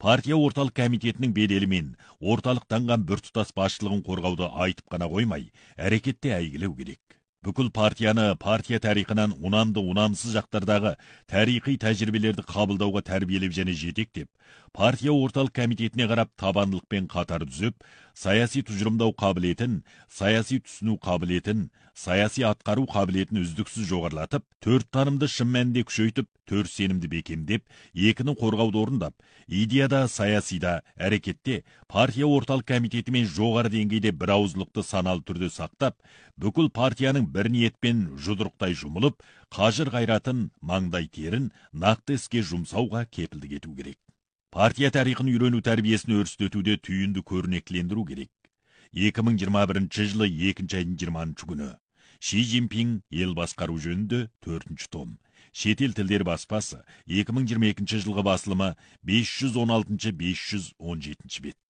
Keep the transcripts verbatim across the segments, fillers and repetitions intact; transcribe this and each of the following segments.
партия орталық комитетінің беделі мен орталықтанған біртұтас басшылығын қорғауды айтып қана қоймай, әрекетте әйгілеу керек. Бүкіл партияны партия тарихынан ұнамды ұнамсыз жақтардағы тарихи тәжірибелерді қабылдауға тәрбиелеп және жетектеп, партия орталық комитетіне қарап табандылықпен қатар түзіп, саяси тұжырымдау қабілетін, саяси түсіну қабілетін, саяси атқару қабілетін үздіксіз жоғарылатып, төрт танымды шын мәнінде күшейтіп, төрт сенімді бекемдеп, екінің қорғауды орындап, идеяда, саясида, әрекетте партия орталық комитетімен жоғары деңгейде бір ауызлықты саналы түрде сақтап, бүкіл партияның бір ниетпен жұдырықтай жұмылып, қажыр қайратын, маңдай терін нақты іске жұмсауға кепілдік ету керек. Партия тарихын үйрену тәрбиесін өрістетуде түйінді көрнектілендіру керек. екі мың жиырма бірінші жылы екінші айдың жиырмасыншы күні Ши Цзиньпин ел басқару жөнінде төртінші том. Шетел тілдері баспасы екі мың жиырма екінші жылғы басылымы бес жүз он алтыншы бес жүз он жетінші бет.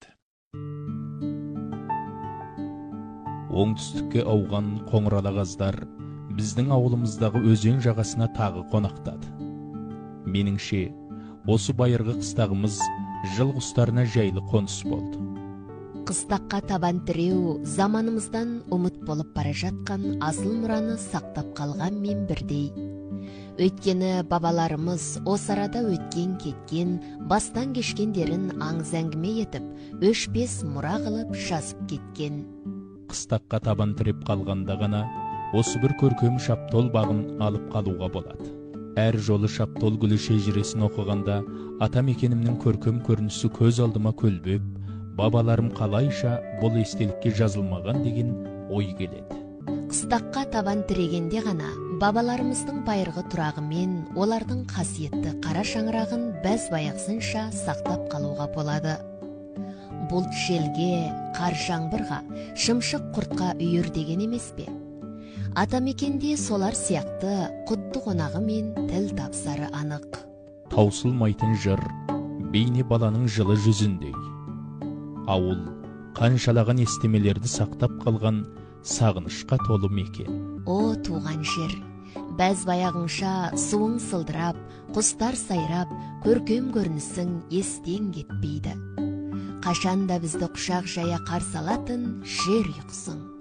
Оңтүстікке ауған қоңыралағаздар біздің ауылымыздағы өзен жағасына тағы қонақтады. Меніңше, осы байырғы қыстағымыз жыл құстарына жайлы қоныс болды. Қыстаққа табан тіреу заманымыздан ұмыт болып бара жатқан асыл мұраны сақтап қалған мен бірдей. Өйткені бабаларымыз осы арада өткен кеткен, бастан кешкендерін аңыз әңгіме етіп, өшпес мұра қылып жазып кеткен. Қыстаққа табан тіреп қалғанда ғана осы бір көркем шаптол бағын алып қалуға болады. Әр жолы шаптол гүлі шежіресін оқығанда ата мекенімнің көркем көрінісі көз алдыма көлбеп, бабаларым қалайша бұл естелікке жазылмаған деген ой келеді. Қыстаққа табан тірегенде ғана бабаларымыздың байырғы тұрағы мен олардың қасиетті қара шаңырағын бәз баяқсынша сақтап қалуға болады. Бұлт желге, қар жаңбырға, шымшық құртқа үйір деген емес пе? Атамекенде солар сияқты құдды қонағы мен тіл тапсары анық. Таусылмайтын жыр, бейне баланың жылы жүзіндей. Ауыл, қаншалаған естемелерді сақтап қалған сағынышқа толы мекен. О, туған жер, бәз баяғыңша суың сылдырап, құстар сайрап, көркем көрінісің естен кетпейді. Қашанда бізді құшақ жая қарсы алатын жер ұйқысың.